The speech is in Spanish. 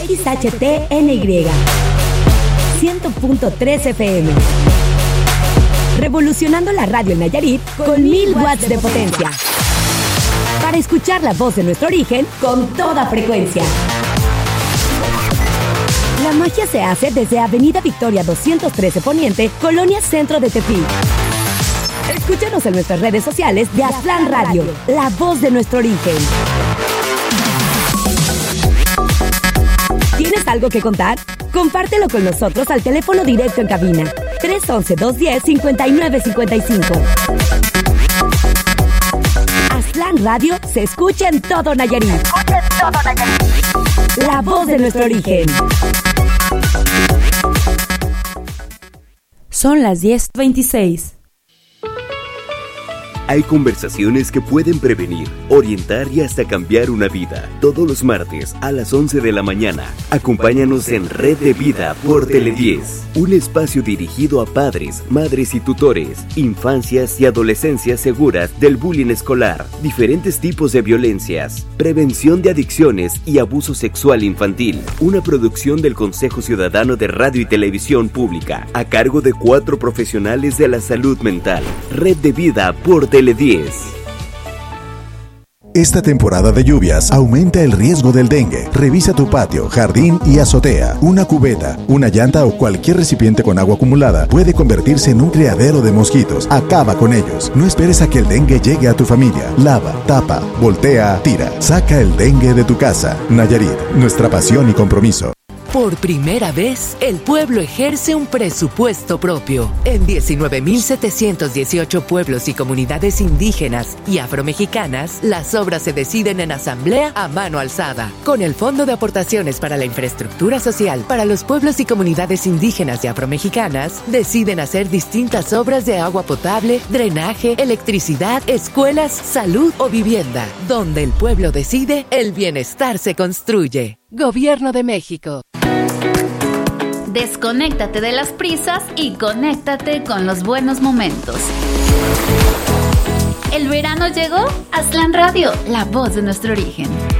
XHTNY 100.3 FM. Revolucionando la radio en Nayarit con 1000 watts de potencia. Para escuchar la voz de nuestro origen con toda frecuencia. La magia se hace desde Avenida Victoria 213 Poniente, Colonia Centro de Tepic. Escúchanos en nuestras redes sociales de Aztlán Radio, la voz de nuestro origen. ¿Tienes algo que contar? Compártelo con nosotros al teléfono directo en cabina 311-210-5955. Aztlán Radio se escucha en todo Nayarit. La voz de nuestro origen. Son las 10:26. Hay conversaciones que pueden prevenir, orientar y hasta cambiar una vida. Todos los martes a las 11 de la mañana. Acompáñanos en Red de Vida por Tele10. Un espacio dirigido a padres, madres y tutores, infancias y adolescencias seguras del bullying escolar, diferentes tipos de violencias, prevención de adicciones y abuso sexual infantil. Una producción del Consejo Ciudadano de Radio y Televisión Pública, a cargo de 4 profesionales de la salud mental. Red de Vida por Tele10. Esta temporada de lluvias aumenta el riesgo del dengue. Revisa tu patio, jardín y azotea. Una cubeta, una llanta o cualquier recipiente con agua acumulada puede convertirse en un criadero de mosquitos. Acaba con ellos. No esperes a que el dengue llegue a tu familia. Lava, tapa, voltea, tira. Saca el dengue de tu casa. Nayarit, nuestra pasión y compromiso. Por primera vez, el pueblo ejerce un presupuesto propio. En 19.718 pueblos y comunidades indígenas y afromexicanas, las obras se deciden en asamblea a mano alzada. Con el Fondo de Aportaciones para la Infraestructura Social para los pueblos y comunidades indígenas y afromexicanas, deciden hacer distintas obras de agua potable, drenaje, electricidad, escuelas, salud o vivienda. Donde el pueblo decide, el bienestar se construye. Gobierno de México. Desconéctate de las prisas y conéctate con los buenos momentos. ¿El verano llegó? Aztlán Radio, la voz de nuestro origen.